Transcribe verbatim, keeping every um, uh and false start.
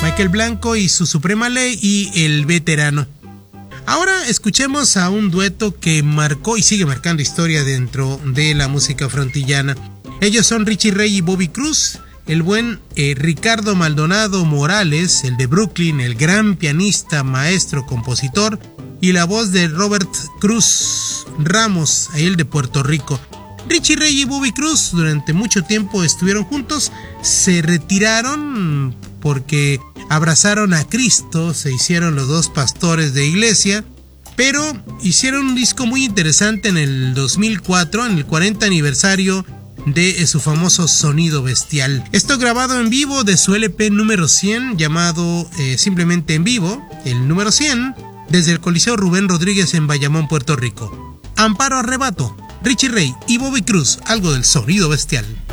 Michael Blanco y su Suprema Ley y El Veterano. Ahora escuchemos a un dueto que marcó y sigue marcando historia dentro de la música frontillana. Ellos son Richie Ray y Bobby Cruz. El buen eh, Ricardo Maldonado Morales, el de Brooklyn, el gran pianista, maestro, compositor, y la voz de Robert Cruz Ramos, el de Puerto Rico. Richie Ray y Bobby Cruz durante mucho tiempo estuvieron juntos, se retiraron porque abrazaron a Cristo, se hicieron los dos pastores de iglesia, pero hicieron un disco muy interesante en el dos mil cuatro, en el cuarenta aniversario de su famoso Sonido Bestial. Esto grabado en vivo de su L P número cien, llamado eh, simplemente En Vivo, el número cien, desde el Coliseo Rubén Rodríguez en Bayamón, Puerto Rico. Amparo Arrebato, Richie Ray y Bobby Cruz, algo del Sonido Bestial.